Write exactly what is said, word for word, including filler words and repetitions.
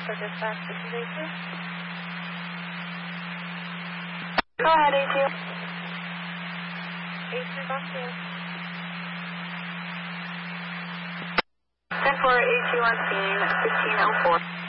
Delta Dispatch, this is A two. Go ahead, A two. A two, talk to you. ten four, A two on scene, fifteen oh four.